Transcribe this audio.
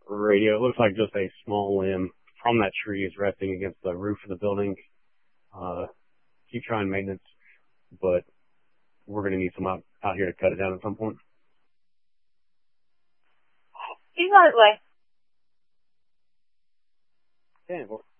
radio. It looks like just a small limb from that tree is resting against the roof of the building. Keep trying maintenance, but we're going to need some out here to cut it down at some point. He's on his way. Yeah, well,